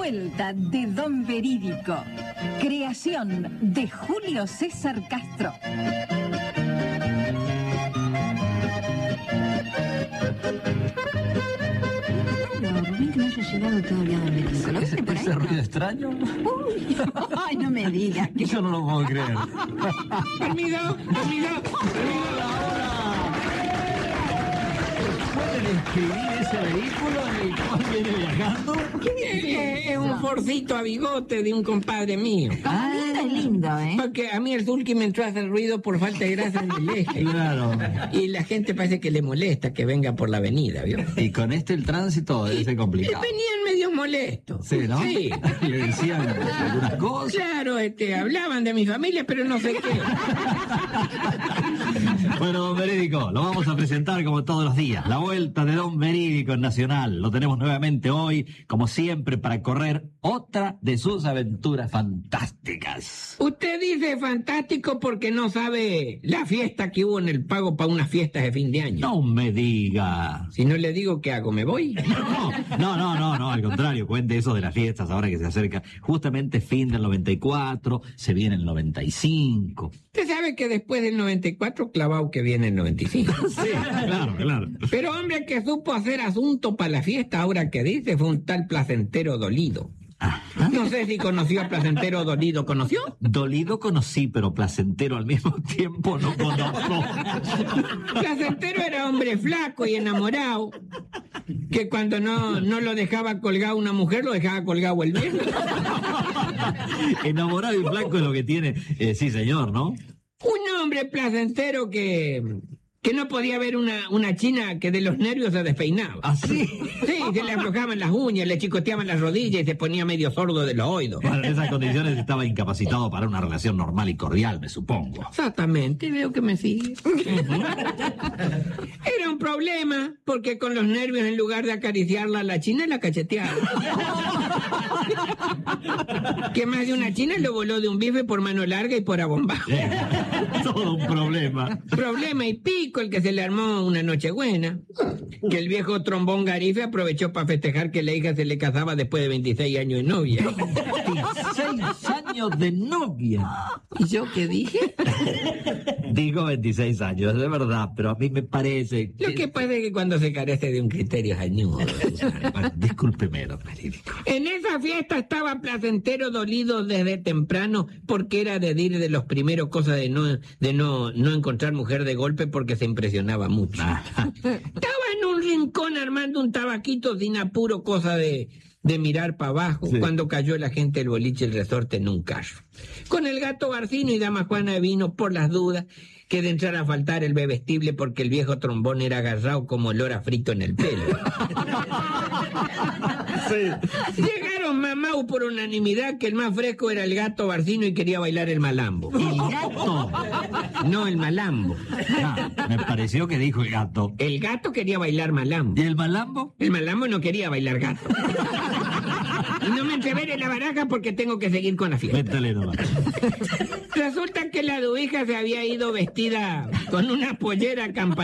Vuelta de Don Verídico. Creación de Julio César Castro. Rubén, que no haya llegado todavía Don Verídico. ¿Lo viste por ahí? ¿Ese ruido extraño? Uy, ay, no me digas. Yo no lo puedo creer. Permiso. ¿Pueden escribir ese vehículo en el cual viene viajando? Es un Fordcito a bigote de un compadre mío. Es lindo, ¿eh? Porque a mí el Zulki me entró a hacer ruido por falta de grasa en el eje. Claro. Y la gente parece que le molesta que venga por la avenida, ¿vio? Y con el tránsito debe ser complicado. Venían medio molestos. Sí, ¿no? Sí. Le decían algunas cosas. Claro, hablaban de mi familia, pero no sé qué. Bueno, Don Verídico, lo vamos a presentar como todos los días. La vuelta de Don Verídico en Nacional. Lo tenemos nuevamente hoy, como siempre, para correr otra de sus aventuras fantásticas. Usted dice fantástico porque no sabe la fiesta que hubo en el pago para unas fiestas de fin de año. No me diga. Si no le digo qué hago, ¿me voy? No, al contrario, cuente eso de las fiestas ahora que se acerca. Justamente fin del 94, se viene el 95. Usted sabe que después del 94, clavado que viene el 95. Sí, claro. Pero hombre que supo hacer asunto para la fiesta, ahora que dice, fue un tal Placentero Dolido. Ajá. No sé si conoció a Placentero Dolido. ¿Conoció? Dolido conocí, pero placentero al mismo tiempo no conozco. Placentero era hombre flaco y enamorado, que cuando no lo dejaba colgado una mujer, lo dejaba colgado el viejo. Enamorado y flaco es lo que tiene. Sí, señor, ¿no? Un hombre placentero que no podía ver una china que de los nervios se despeinaba. ¿Así? Sí, se le aflojaban las uñas, le chicoteaban las rodillas y se ponía medio sordo de los oídos. Bueno, en esas condiciones estaba incapacitado para una relación normal y cordial, me supongo. Exactamente, veo que me sigue. Era un problema, porque con los nervios, en lugar de acariciarla a la china, la cacheteaba. Que más de una china lo voló de un bife por mano larga y por abombajo. Todo un problema. Problema y pico el que se le armó una nochebuena, que el viejo trombón Garife aprovechó para festejar que la hija se le casaba después de 26 años de novia. 26 años de novia. ¿Y yo qué dije? Digo 26 años, de verdad, pero a mí me parece... Lo que pasa es que cuando se carece de un criterio añudo. Bueno, discúlpeme, Don Verídico. En esa fiesta estaba Placentero Dolido desde temprano, porque era de los primeros cosas de no encontrar mujer de golpe, porque se impresionaba mucho. Estaba en un rincón armando un tabaquito sin apuro, cosa de mirar para abajo, sí, cuando cayó la gente del boliche El Resorte en un carro. Con el gato Barcino y dama Juana vino por las dudas que de entrar a faltar el bebestible, porque el viejo trombón era agarrado como olor a frito en el pelo. Sí. Llegaron mamau por unanimidad que el más fresco era el gato Barcino y quería bailar el malambo. ¿El gato? No, el malambo. Me pareció que dijo el gato. El gato quería bailar malambo. ¿Y el malambo? El malambo no quería bailar gato. Y no me entreveré la baraja porque tengo que seguir con la fiesta. Métale nomás. Resulta que la duhija se había ido vestida con una pollera campanada